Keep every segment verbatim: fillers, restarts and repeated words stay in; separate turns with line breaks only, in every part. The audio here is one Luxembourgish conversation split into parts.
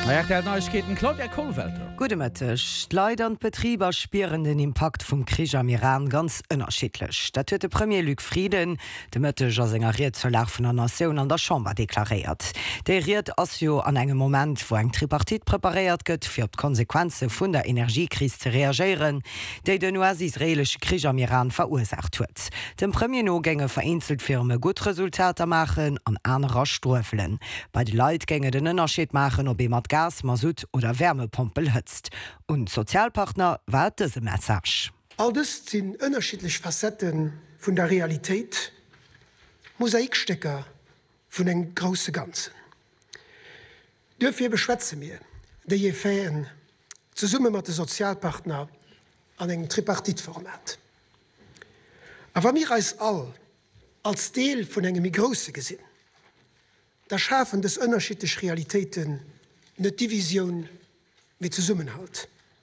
Neuigkeiten Claudia Kohlfelder.
Gute Mittag. Leider und Betrieber spüren den Impact vom Krieg am Iran ganz unterschiedlich. Das hat der Premier Luc Frieden, der Mittag als Rede zur Lage von der Nation an der Chambre deklariert. Der Rede ist ja an einem Moment, wo ein Tripartit präpariert wird, für die Konsequenzen von der Energiekrise zu reagieren, die den US-israelischen Krieg am Iran verursacht hat. Dem Premier no gänge vereinzelt Firmen gute Resultate machen, an andere Ströfeln. Bei den Leuten gänge den Unterschied machen, ob jemand Gas, Masut oder Wärmepumpe hützt. Und Sozialpartner war diese Message.
All das sind unterschiedliche Facetten von der Realität, Mosaikstücke von einem großen Ganzen. Dafür beschwätzen wir, die Fähen zusammen mit den Sozialpartnern an einem Tripartitformat. Aber wir als all, als Teil von einem großen Gesinn, das Schaffen des unterschiedlichen Realitäten eine Division mit Zusammenhalt.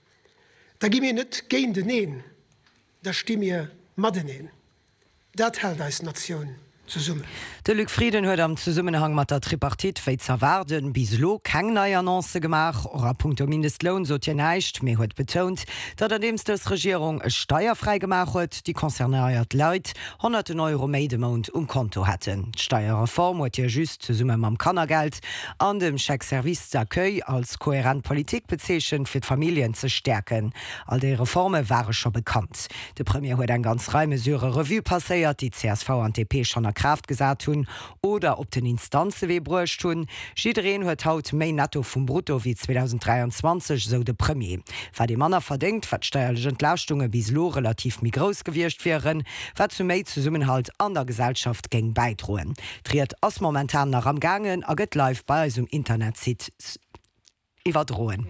Da gi mir net gegen den Nähen, da stimme mir Madeneen. Dat hält als Nation zusammen.
Der Luc Frieden hat am Zusammenhang mit der Tripartit weit erwarten, bislo keine neue Annonce gemacht, oder punkto Mindestlohn so nicht, mehr hat betont, dass er dem die Regierung eine steuerfrei gemacht hat, die konzerniert Leute hundert Euro mehr im Monat um Konto hatten. Die Steuerreform hat ja just zusammen mit dem Kannergeld an dem Chèque-Service d'accueil als kohärent Politik bezeichnet, für die Familien zu stärken. All die Reformen waren schon bekannt. Der Premier hat eine ganz Reihe Mesure Revue passiert, die C S V und D P schon in Kraft gesagt haben oder ob den Instanzen wie brucht tun. Schiedreen huet haut méi netto vum Brutto wie zwanzig dreiundzwanzig, so de Premier. Wa die Manner verdenkt, wat steuerliche Entlastungen bislo relativ mi groß gewircht wären, wat zu méi Zusammenhalt an der Gesellschaft geng beidrohen. Triiert ass momentan nach am Gangen a gëtt live bei zum Internet iwwerdroen.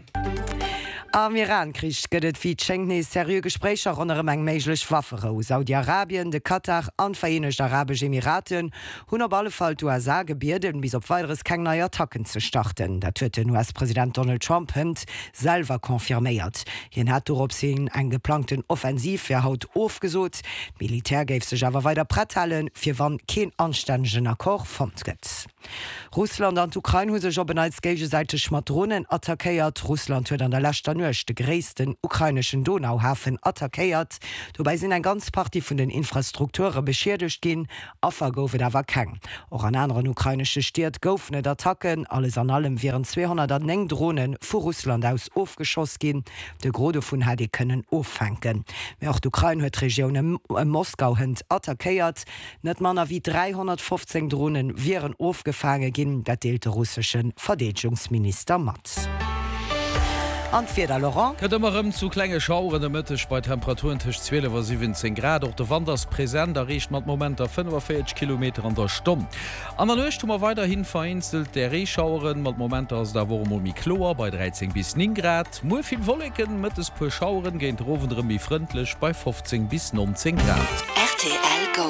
Am Iran kriegt gëtt wie Schenkni serieux Gespräche rund um eng méiglech Waffero. Saudi-Arabien, de Katar an Vereinigte Arabische Emiraten hunn op alle Fall d'U S A gebierden, bis op weiteres keng neue Attacken zu starten. Dat huet den U S-Präsident Donald Trump hënd selber konfirméiert. Hien hat op sinn eng geplanten Offensiv fir haut aufgesot. Militär géif sech awer weiter prättalen, fir wann kein anständigen Akkor fand gëtt. Russland an Ukraine hu sech op als gegensäiteg mat Drohnen attackéiert. Russland huet an der letzter de gréissten ukrainischen Donauhafen attackéiert, dobei sind ein ganz Party von den Infrastrukturen beschädigt gin, afer goufe dawer keng. Auch an anderen ukrainische Stiert goufen et Attacken, alles an allem wären zweihundertneun Drohnen vu Russland aus aufgeschoss gin, de Grode vun hat die können auffänken. Wie auch d'Ukraine huet Regionen in Moskau hend attackéiert, net manner wie dreihundertfünfzehn Drohnen wären aufgefangen gin, dat deelt der russischen Verteidigungsminister mat. Anfirder Laurent
Këmmerem zu klenge Schauure de Mëttech bei Temperaturen tech zwölf bis siebzehn Grad. Auch de Wanders präsent, da riecht mat Momenter fünfundvierzig Kilometer an der Stunde. An der Lucht hummer weiterhin vereinzelt der Reschaueren mat Momenter ass da worum mi Kloer bei dreizehn bis neun Grad. Mo viel Wolleken mit es pu Schauren géint Rovenremi frindlech bei fünfzehn bis neunzehn Grad.
R T L Go.